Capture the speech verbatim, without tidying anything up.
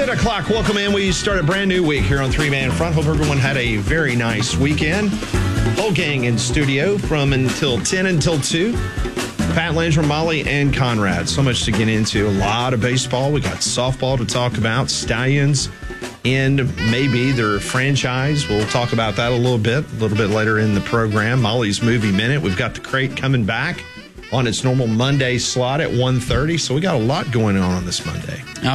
seven o'clock. Welcome in. We start a brand new week here on Three Man Front. Hope everyone had a very nice weekend. Whole gang in studio from until ten until two. Pat Landrum, Molly, and Conrad. So much to get into. A lot of baseball. We got softball to talk about. Stallions and maybe their franchise. We'll talk about that a little bit, a little bit later in the program. Molly's Movie Minute. We've got the Crate coming back on its normal Monday slot at one thirty. So we got a lot going on on this Monday.